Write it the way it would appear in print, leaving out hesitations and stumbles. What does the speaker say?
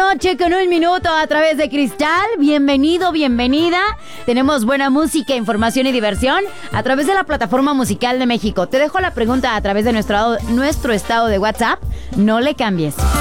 noche con 1 minuto a través de Cristal. Bienvenido, bienvenida. Tenemos buena música, información y diversión a través de la plataforma musical de México. Te dejo la pregunta a través de nuestro estado de WhatsApp. No le cambies.